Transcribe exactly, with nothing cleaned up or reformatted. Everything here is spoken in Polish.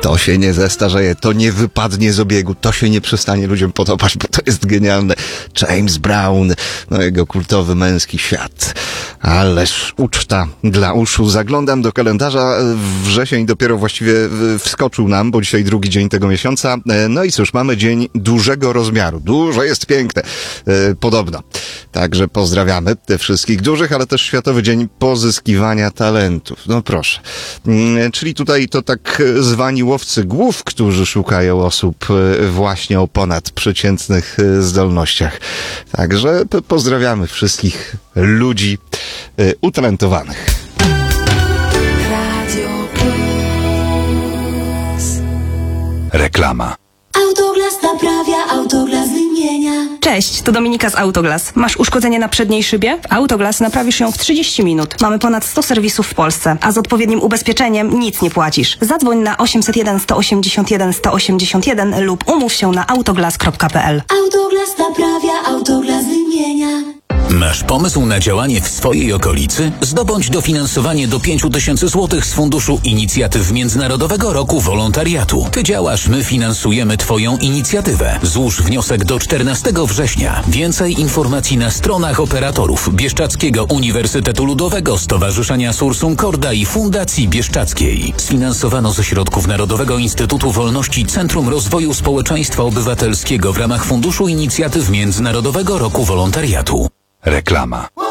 To się nie zestarzeje, to nie wypadnie z obiegu, to się nie przestanie ludziom podobać, bo to jest genialne. James Brown, no jego kultowy męski świat. Ależ uczta dla uszu. Zaglądam do kalendarza. Wrzesień dopiero właściwie wskoczył nam, bo dzisiaj drugi dzień tego miesiąca. No i cóż, mamy dzień dużego rozmiaru. Dużo jest piękne. Podobno. Także pozdrawiamy te wszystkich dużych, ale też Światowy Dzień Pozyskiwania Talentów. No proszę. Czyli tutaj to tak zwani łowcy głów, którzy szukają osób właśnie o ponadprzeciętnych zdolnościach. Także pozdrawiamy wszystkich ludzi utalentowanych. Radio Plus. Reklama. Autoglas naprawia, Autoglas wymienia. Cześć, to Dominika z Autoglas. Masz uszkodzenie na przedniej szybie? W Autoglas naprawisz ją w trzydzieści minut. Mamy ponad sto serwisów w Polsce, a z odpowiednim ubezpieczeniem nic nie płacisz. Zadzwoń na osiemset jeden sto osiemdziesiąt jeden sto osiemdziesiąt jeden lub umów się na autoglas kropka p l. Autoglas naprawia, Autoglas wymienia. Masz pomysł na działanie w swojej okolicy? Zdobądź dofinansowanie do pięć tysięcy złotych z Funduszu Inicjatyw Międzynarodowego Roku Wolontariatu. Ty działasz, my finansujemy Twoją inicjatywę. Złóż wniosek do czternastego września. Więcej informacji na stronach operatorów Bieszczadzkiego Uniwersytetu Ludowego, Stowarzyszenia Sursum Corda i Fundacji Bieszczadzkiej. Sfinansowano ze środków Narodowego Instytutu Wolności Centrum Rozwoju Społeczeństwa Obywatelskiego w ramach Funduszu Inicjatyw Międzynarodowego Roku Wolontariatu. Reklama.